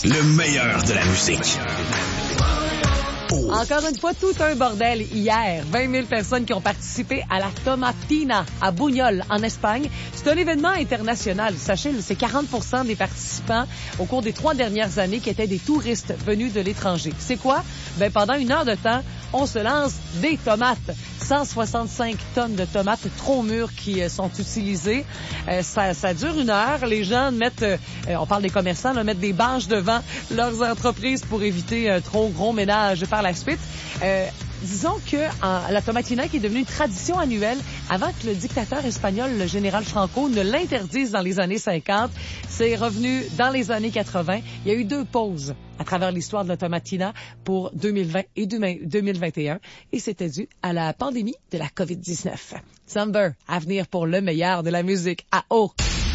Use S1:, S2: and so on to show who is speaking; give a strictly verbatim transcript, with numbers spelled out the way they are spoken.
S1: Le meilleur de la musique. Oh.
S2: Encore une fois, tout un bordel hier. vingt mille personnes qui ont participé à la Tomatina à Buñol, en Espagne. C'est un événement international. Sachez, c'est quarante pour cent des participants au cours des trois dernières années qui étaient des touristes venus de l'étranger. C'est quoi? Ben, pendant une heure de temps, on se lance des tomates. cent soixante-cinq tonnes de tomates trop mûres qui euh, sont utilisées. Euh, ça, ça dure une heure. Les gens mettent, euh, on parle des commerçants, là, mettent des bâches devant leurs entreprises pour éviter un trop gros ménage par la suite. Euh, disons que en, la Tomatina, qui est devenue une tradition annuelle, avant que le dictateur espagnol, le général Franco, ne l'interdise dans les années cinquante, c'est revenu dans les années quatre-vingts. Il y a eu deux pauses à travers l'histoire de la Tomatina pour deux mille vingt et deux mille vingt et un, et c'était dû à la pandémie de la covid dix-neuf. Summer, à venir pour le meilleur de la musique à haut.